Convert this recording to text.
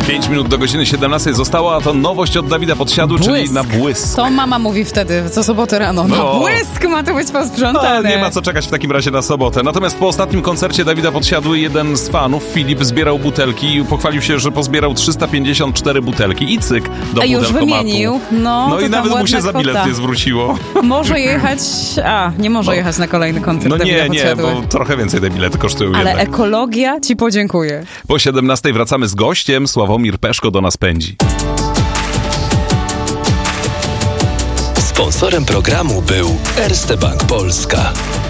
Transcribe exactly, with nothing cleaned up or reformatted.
pięć minut do godziny siedemnastej zostało, a to nowość od Dawida Podsiadły, Błysk. czyli na błysk. To mama mówi wtedy, co sobotę rano. Na No. błysk ma to być No, posprzątane. nie ma co czekać w takim razie na sobotę. Natomiast po ostatnim koncercie Dawida Podsiadły jeden z fanów, Filip, zbierał butelki i pochwalił się, że pozbierał trzysta pięćdziesiąt cztery butelki i cyk do A już butelkomatu. wymienił. No, No to i tam nawet mu się ładna za bilet kwota. nie zwróciło. Może jechać... A, nie może No. jechać na kolejny koncert No Dawida nie, nie, Podsiadły. bo trochę więcej te bilety kosztują Ale jednak. ekologia ci podziękuję. Po siedemnastej wracamy z gościem. Sławomir Peszko do nas pędzi. Sponsorem programu był Erste Bank Polska.